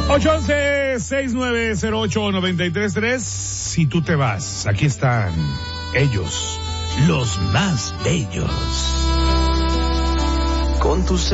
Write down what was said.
811-6908-933. Si tú te vas, aquí están ellos, los más bellos. Con tus